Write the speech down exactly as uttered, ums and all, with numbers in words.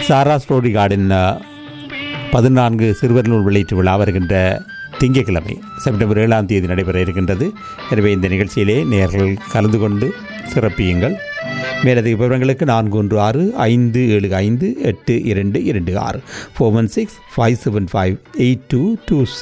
சாரா story garden பதினான்கு சிறுவர் நூல் வெளியீட்டு விழா வருகின்ற திங்கட்கிழமை செப்டம்பர் ஏழாம் தேதி நடைபெற இருக்கின்றது. எனவே இந்த நிகழ்ச்சியிலே நேயர்கள் கலந்து கொண்டு சிறப்பியுங்கள். மேலதிக விவரங்களுக்கு நான்கு ஒன்று ஆறு ஐந்து ஏழு ஐந்து எட்டு இரண்டு இரண்டு ஆறு four one six five seven five eight two two